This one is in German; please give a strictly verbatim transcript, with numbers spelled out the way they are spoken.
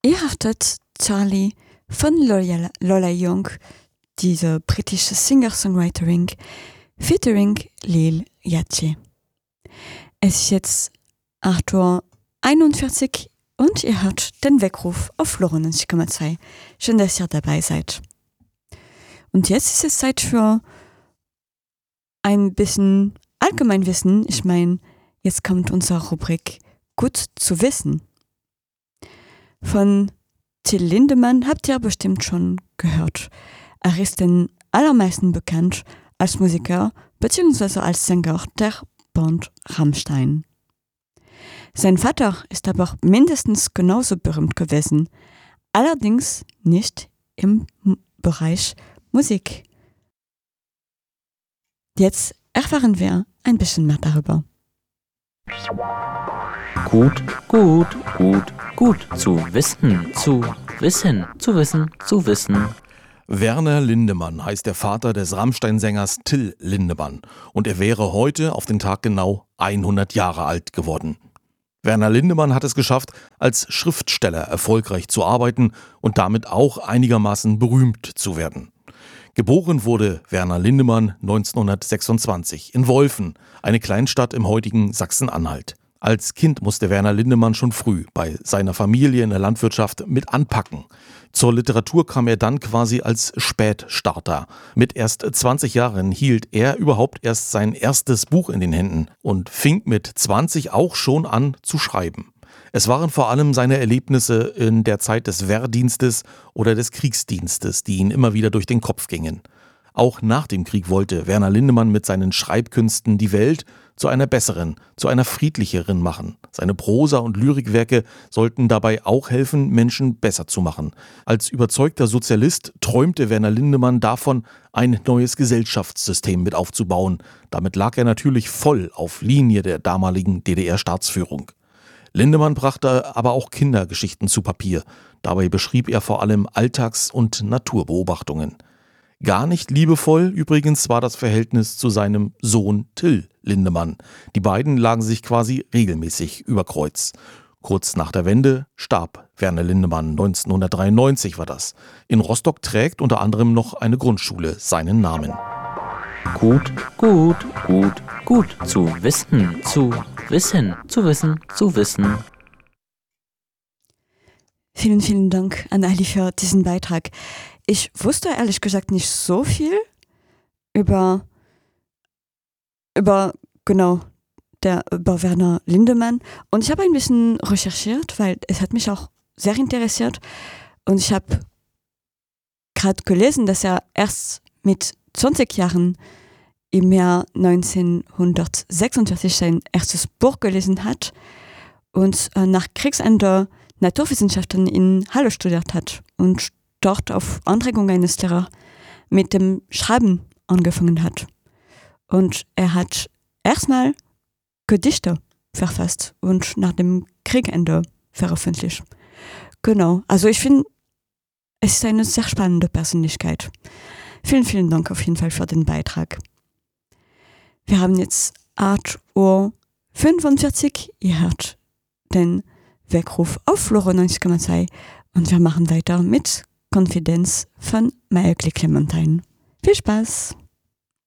Ihr hörtet Charlie von Lola, Lola Young, diese britische Singer-Songwriterin, featuring Lil Yachty. Es ist jetzt acht Uhr einundvierzig und ihr hört den Weckruf auf neunundneunzig Komma zwei. Schön, dass ihr dabei seid. Und jetzt ist es Zeit für ein bisschen Allgemeinwissen. Ich meine, jetzt kommt unsere Rubrik Gut zu wissen. Von Till Lindemann habt ihr bestimmt schon gehört. Er ist den allermeisten bekannt als Musiker bzw. als Sänger der Band Rammstein. Sein Vater ist aber mindestens genauso berühmt gewesen, allerdings nicht im Bereich Musik. Jetzt erfahren wir ein bisschen mehr darüber. Gut, gut, gut, gut zu wissen, zu wissen, zu wissen, zu wissen. Werner Lindemann heißt der Vater des Rammstein-Sängers Till Lindemann und er wäre heute auf den Tag genau hundert Jahre alt geworden. Werner Lindemann hat es geschafft, als Schriftsteller erfolgreich zu arbeiten und damit auch einigermaßen berühmt zu werden. Geboren wurde Werner Lindemann neunzehnhundertsechsundzwanzig in Wolfen, eine Kleinstadt im heutigen Sachsen-Anhalt. Als Kind musste Werner Lindemann schon früh bei seiner Familie in der Landwirtschaft mit anpacken. Zur Literatur kam er dann quasi als Spätstarter. Mit erst zwanzig Jahren hielt er überhaupt erst sein erstes Buch in den Händen und fing mit zwanzig auch schon an zu schreiben. Es waren vor allem seine Erlebnisse in der Zeit des Wehrdienstes oder des Kriegsdienstes, die ihn immer wieder durch den Kopf gingen. Auch nach dem Krieg wollte Werner Lindemann mit seinen Schreibkünsten die Welt zu einer besseren, zu einer friedlicheren machen. Seine Prosa- und Lyrikwerke sollten dabei auch helfen, Menschen besser zu machen. Als überzeugter Sozialist träumte Werner Lindemann davon, ein neues Gesellschaftssystem mit aufzubauen. Damit lag er natürlich voll auf Linie der damaligen D D R-Staatsführung. Lindemann brachte aber auch Kindergeschichten zu Papier. Dabei beschrieb er vor allem Alltags- und Naturbeobachtungen. Gar nicht liebevoll übrigens war das Verhältnis zu seinem Sohn Till Lindemann. Die beiden lagen sich quasi regelmäßig über Kreuz. Kurz nach der Wende starb Werner Lindemann, neunzehnhundertdreiundneunzig war das. In Rostock trägt unter anderem noch eine Grundschule seinen Namen. Gut, gut, gut, gut zu wissen, zu wissen, zu wissen, zu wissen. Vielen, vielen Dank an Ali für diesen Beitrag. Ich wusste ehrlich gesagt nicht so viel über, über, genau, der, über Werner Lindemann. Und ich habe ein bisschen recherchiert, weil es hat mich auch sehr interessiert. Und ich habe gerade gelesen, dass er erst mit zwanzig Jahren im Jahr neunzehnhundertsechsundvierzig sein erstes Buch gelesen hat und äh, nach Kriegsende Naturwissenschaften in Halle studiert hat und dort auf Anregung eines Lehrers mit dem Schreiben angefangen hat. Und er hat erstmal Gedichte verfasst und nach dem Kriegende veröffentlicht. Genau, also ich finde, es ist eine sehr spannende Persönlichkeit. Vielen, vielen Dank auf jeden Fall für den Beitrag. Wir haben jetzt acht Uhr fünfundvierzig, ihr hört den Weckruf auf neunundneunzig Komma zwei und wir machen weiter mit Konfidenz von Maëlle Clementine. Viel Spaß!